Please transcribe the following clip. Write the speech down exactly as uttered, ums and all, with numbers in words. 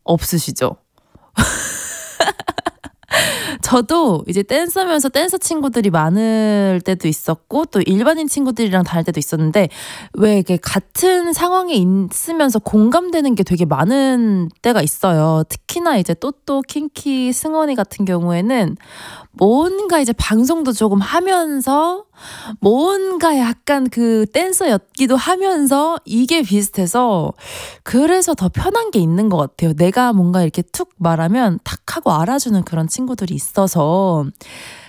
없으시죠? 저도 이제 댄서면서 댄서 친구들이 많을 때도 있었고 또 일반인 친구들이랑 다닐 때도 있었는데 왜 이렇게 같은 상황에 있으면서 공감되는 게 되게 많은 때가 있어요. 특히나 이제 또또, 킹키, 승원이 같은 경우에는 뭔가 이제 방송도 조금 하면서 뭔가 약간 그 댄서였기도 하면서 이게 비슷해서 그래서 더 편한 게 있는 것 같아요. 내가 뭔가 이렇게 툭 말하면 탁 하고 알아주는 그런 친구들이 있어서